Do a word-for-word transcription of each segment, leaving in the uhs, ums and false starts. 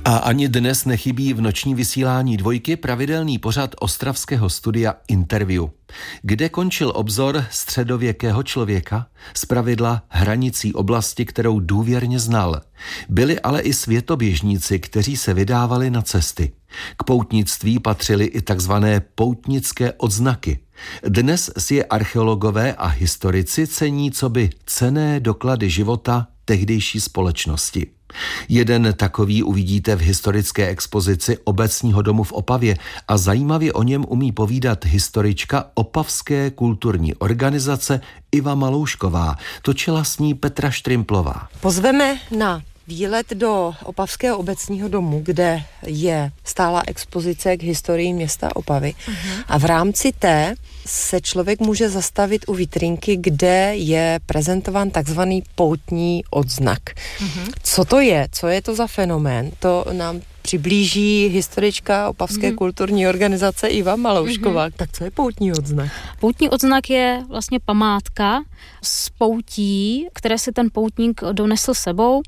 A ani dnes nechybí v noční vysílání Dvojky pravidelný pořad ostravského studia Interview. Kde končil obzor středověkého člověka? Zpravidla hranicí oblasti, kterou důvěrně znal. Byli ale i světoběžníci, kteří se vydávali na cesty. K poutnictví patřily i takzvané poutnické odznaky. Dnes si je archeologové a historici cení coby cenné doklady života tehdejší společnosti. Jeden takový uvidíte v historické expozici Obecního domu v Opavě a zajímavě o něm umí povídat historička Opavské kulturní organizace Iva Maloušková, točila s ní Petra Štrimplová. Pozveme na výlet do Opavského obecního domu, kde je stálá expozice k historii města Opavy. Uh-huh. A v rámci té se člověk může zastavit u vitrinky, kde je prezentován takzvaný poutní odznak. Uh-huh. Co to je? Co je to za fenomén? To nám přiblíží historička Opavské mm. kulturní organizace Iva Maloušková. Mm-hmm. Tak co je poutní odznak? Poutní odznak je vlastně památka z poutí, které si ten poutník donesl sebou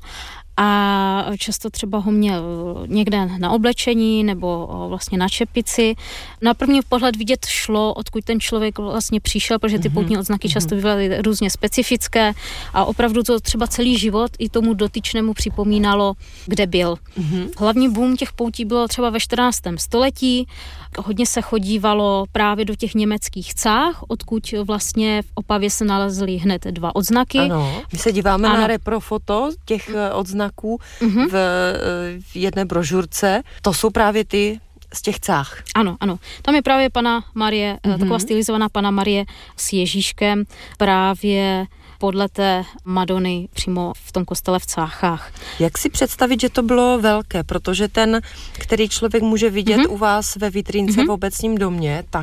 a často třeba ho měl někde na oblečení nebo vlastně na čepici. Na první pohled vidět šlo, odkud ten člověk vlastně přišel, protože ty poutní odznaky často bývaly různě specifické a opravdu to třeba celý život i tomu dotyčnému připomínalo, kde byl. Hlavní boom těch poutí bylo třeba ve čtrnáctém století. Hodně se chodívalo právě do těch německých cách, odkud vlastně v Opavě se nalezly hned dva odznaky. Ano, my se díváme ano. na reprofoto těch odznaků uh-huh. v, v jedné brožurce. To jsou právě ty z těch cách. Ano, ano. Tam je právě Panna Marie, uh-huh. taková stylizovaná Panna Marie s Ježíškem právě podle té Madony přímo v tom kostele v Cáchách. Jak si představit, že to bylo velké? Protože ten, který člověk může vidět uh-huh. u vás ve vitrince uh-huh. v obecním domě, tak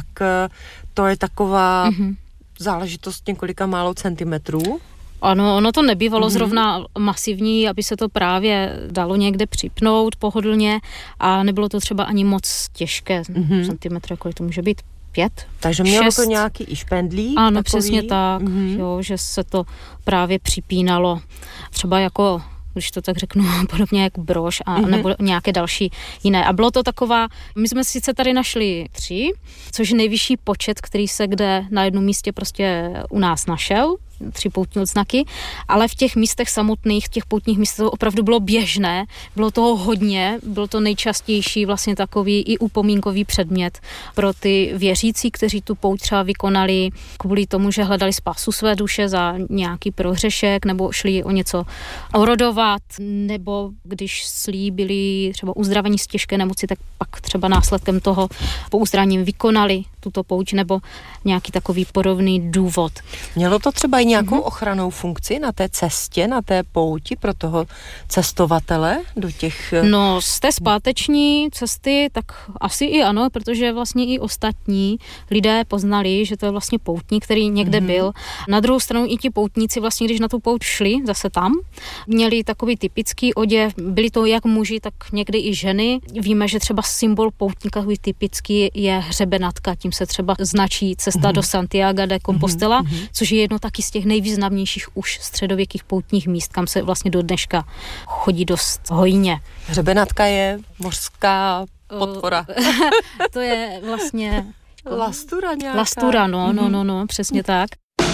to je taková uh-huh. záležitost několika málo centimetrů. Ano, ono to nebývalo mm-hmm. zrovna masivní, aby se to právě dalo někde připnout pohodlně a nebylo to třeba ani moc těžké. Mm-hmm. Centimetr, kolik to může být? Pět? Takže mělo šest. To nějaký i špendlík? Ano, takový? Přesně tak, mm-hmm. jo, že se to právě připínalo třeba jako, když to tak řeknu, podobně jak brož a mm-hmm. nebo nějaké další jiné. A bylo to taková, my jsme sice tady našli tři, což je nejvyšší počet, který se kde na jednom místě prostě u nás našel, tři poutní odznaky, ale v těch místech samotných, v těch poutních místech to opravdu bylo běžné, bylo toho hodně, byl to nejčastější vlastně takový i upomínkový předmět pro ty věřící, kteří tu pouť třeba vykonali kvůli tomu, že hledali spásu své duše za nějaký prohřešek, nebo šli o něco orodovat, nebo když slíbili třeba uzdravení z těžké nemoci, tak pak třeba následkem toho po uzdravení vykonali tuto pouť, nebo nějaký takový podobný důvod. Mělo to třeba i nějakou mm-hmm. ochranou funkci na té cestě, na té pouti pro toho cestovatele do těch... No, z té zpáteční cesty, tak asi i ano, protože vlastně i ostatní lidé poznali, že to je vlastně poutník, který někde mm-hmm. byl. Na druhou stranu i ti poutníci vlastně, když na tu pouť šli, zase tam, měli takový typický oděv, byli to jak muži, tak někdy i ženy. Víme, že třeba symbol poutníka typický je hřebenatka, tím se třeba značí cesta mm-hmm. do Santiago de Compostela, mm-hmm. což je jedno taky z těch nejvýznamnějších už středověkých poutních míst, kam se vlastně do dneška chodí dost hojně. Hřebenatka je mořská potvora. To je vlastně... Lastura nějaká. Lastura, no, no, no, no, přesně tak.